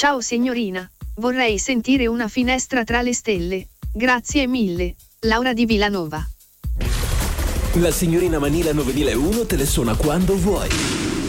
Ciao signorina, vorrei sentire Una finestra tra le stelle. Grazie mille, Laura di Villanova. La signorina Manila 9001 te le suona quando vuoi.